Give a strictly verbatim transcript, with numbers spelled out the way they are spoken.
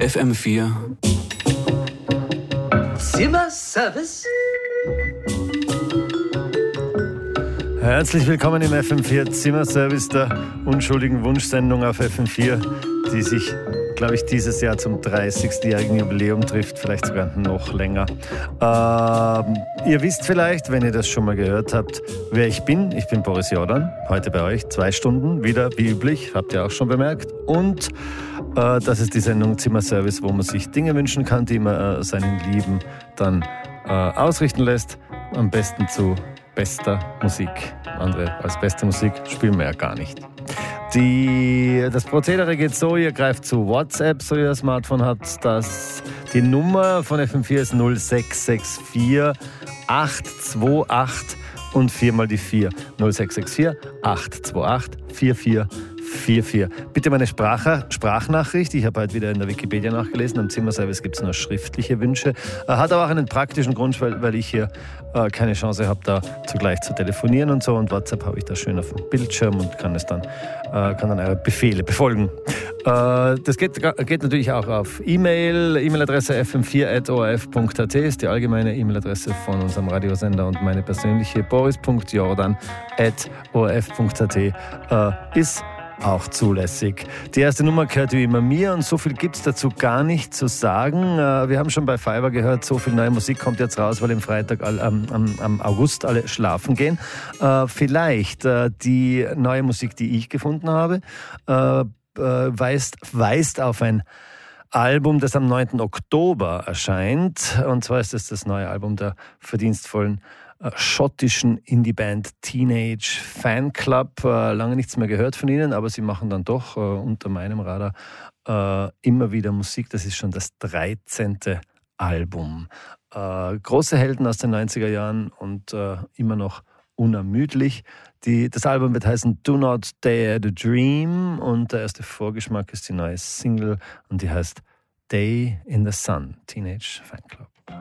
F M vier Zimmerservice. Herzlich willkommen im F M vier Zimmerservice, der unschuldigen Wunschsendung auf F M vier, die sich, glaube ich, dieses Jahr zum dreißigjährigen Jubiläum trifft, vielleicht sogar noch länger. Ähm, ihr wisst vielleicht, wenn ihr das schon mal gehört habt, wer ich bin. Ich bin Boris Jordan, heute bei euch zwei Stunden, wieder wie üblich, habt ihr auch schon bemerkt. Und äh, das ist die Sendung Zimmerservice, wo man sich Dinge wünschen kann, die man äh, seinen Lieben dann äh, ausrichten lässt, am besten zu bester Musik. Andere als beste Musik spielen wir ja gar nicht. Die, das Prozedere geht so, ihr greift zu WhatsApp, so ihr ein Smartphone habt. Das, die Nummer von F M vier ist null sechs sechs vier acht zwei acht und viermal die vier. null sechs sechs vier acht zwei acht vier vier vier vier. Bitte meine Sprache, Sprachnachricht. Ich habe heute wieder in der Wikipedia nachgelesen. Am Zimmerservice gibt es nur schriftliche Wünsche. Hat aber auch einen praktischen Grund, weil, weil ich hier äh, keine Chance habe, da zugleich zu telefonieren und so. Und WhatsApp habe ich da schön auf dem Bildschirm und kann es dann, äh, kann dann eure Befehle befolgen. Äh, das geht, geht natürlich auch auf E-Mail. E-Mail-Adresse f m vier at o r f punkt a t ist die allgemeine E-Mail-Adresse von unserem Radiosender, und meine persönliche boris punkt jordan at o r f punkt a t äh, ist auch zulässig. Die erste Nummer gehört wie immer mir, und so viel gibt es dazu gar nicht zu sagen. Wir haben schon bei Fiverr gehört, so viel neue Musik kommt jetzt raus, weil am Freitag, am, am, am August alle schlafen gehen. Vielleicht die neue Musik, die ich gefunden habe, weist, weist auf ein Album, das am neunten Oktober erscheint. Und zwar ist es das neue Album der verdienstvollen äh, schottischen Indie-Band Teenage Fanclub. Äh, lange nichts mehr gehört von ihnen, aber sie machen dann doch äh, unter meinem Radar äh, immer wieder Musik. Das ist schon das dreizehnte Album. Äh, große Helden aus den neunziger Jahren und äh, immer noch unermüdlich. Die, das Album wird heißen Do Not Dare to Dream, und der erste Vorgeschmack ist die neue Single, und die heißt Day in the Sun, Teenage Fanclub.